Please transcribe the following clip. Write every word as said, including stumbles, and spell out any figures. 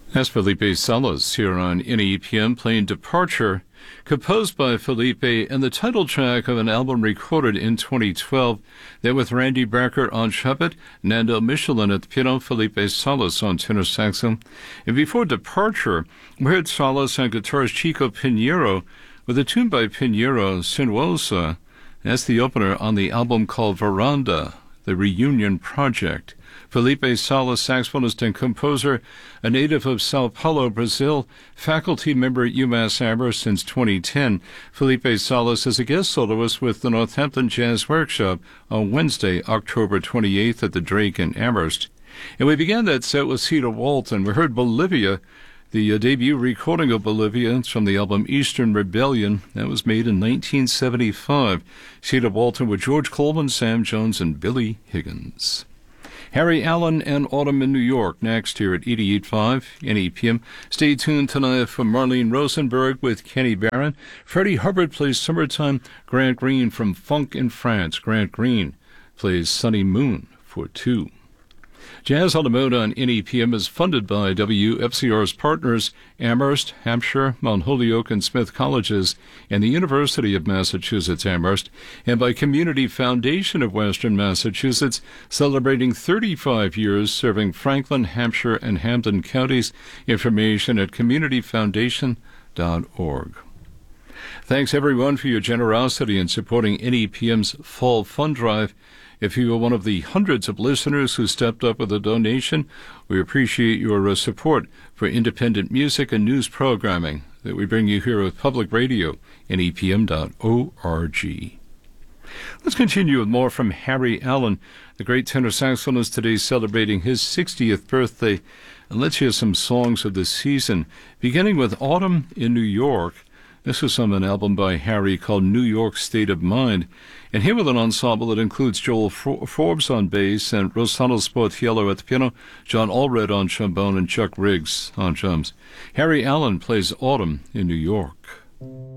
That's Felipe Salas here on N E P M playing Departure, composed by Felipe and the title track of an album recorded in twenty twelve. There with Randy Barker on trumpet, Nando Michelin at the piano, Felipe Salas on tenor saxophone. And before Departure, we heard Salas and guitarist Chico Pinheiro with a tune by Pinheiro, Sinuosa. That's the opener on the album called Veranda, the Reunion Project. Felipe Salas, saxophonist and composer, a native of Sao Paulo, Brazil, faculty member at UMass Amherst since twenty ten. Felipe Salas is a guest soloist with the Northampton Jazz Workshop on Wednesday, October twenty-eighth at the Drake in Amherst. And we began that set with Cedar Walton. We heard Bolivia, the uh, debut recording of Bolivia. It's from the album Eastern Rebellion. That was made in nineteen seventy-five. Cedar Walton with George Coleman, Sam Jones, and Billy Higgins. Harry Allen and Autumn in New York next here at eighty-eight point five N E P M. Stay tuned tonight for Marlene Rosenberg with Kenny Barron. Freddie Hubbard plays Summertime. Grant Green from Funk in France. Grant Green plays Sunny Moon for two. Jazz on the Mode on N E P M is funded by W F C R's partners, Amherst, Hampshire, Mount Holyoke, and Smith Colleges, and the University of Massachusetts Amherst, and by Community Foundation of Western Massachusetts, celebrating thirty-five years serving Franklin, Hampshire, and Hampden counties. Information at community foundation dot org. Thanks, everyone, for your generosity in supporting N E P M's Fall Fund Drive. If you are one of the hundreds of listeners who stepped up with a donation, we appreciate your uh, support for independent music and news programming that we bring you here with Public Radio, N E P M dot org. Let's continue with more from Harry Allen, the great tenor saxophonist, today celebrating his sixtieth birthday. And let's hear some songs of the season, beginning with Autumn in New York. This is from an album by Harry called New York State of Mind. And here with an ensemble that includes Joel Forbes on bass and Rossano Sportiello at the piano, John Allred on trombone, and Chuck Riggs on drums. Harry Allen plays Autumn in New York.